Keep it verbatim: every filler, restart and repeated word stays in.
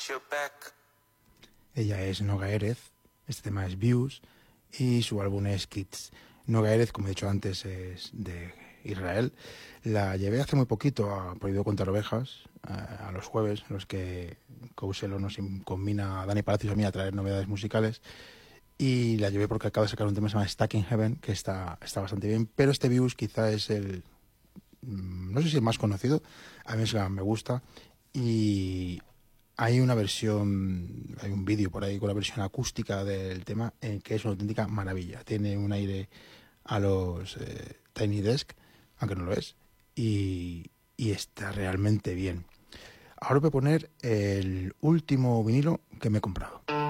Ella es Noga Erez, este tema es Views y su álbum es Kids. Noga Erez, como he dicho antes, es de Israel. La llevé hace muy poquito a Prohibido Contar Ovejas, a, a los jueves, en los que Couselo nos combina a Dani Palacios y a mí a traer novedades musicales. Y la llevé porque acaba de sacar un tema que se llama Stuck in Heaven, que está, está bastante bien. Pero este Views quizá es el, no sé si el más conocido, a mí me gusta. Y hay una versión, hay un vídeo por ahí con la versión acústica del tema, eh, que es una auténtica maravilla. Tiene un aire a los eh, Tiny Desk, aunque no lo es, y, y está realmente bien. Ahora voy a poner el último vinilo que me he comprado.